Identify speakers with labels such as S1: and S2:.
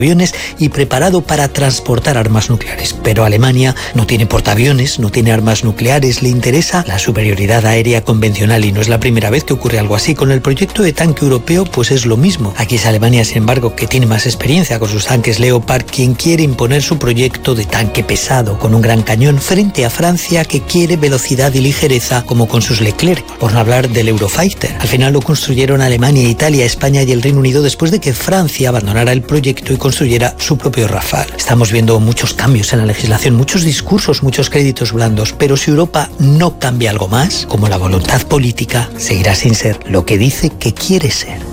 S1: aviones y preparado para transportar armas nucleares. Pero Alemania no tiene portaaviones, no tiene armas nucleares, le interesa la superioridad aérea convencional y no es la primera vez que ocurre algo así. Con el proyecto de tanque europeo pues es lo mismo. Aquí es Alemania, sin embargo, que tiene más experiencia con sus tanques Leopard, quien quiere imponer su proyecto de tanque pesado con un gran cañón frente a Francia, que quiere velocidad y ligereza como con sus Leclerc, por no hablar del Eurofighter. Al final lo construyeron Alemania, Italia, España y el Reino Unido después de que Francia abandonara el proyecto y construyera su propio Rafale. Estamos viendo muchos cambios en la legislación, muchos discursos, muchos créditos blandos, pero si Europa no cambia algo más, como la voluntad política, seguirá sin ser lo que dice que quiere ser.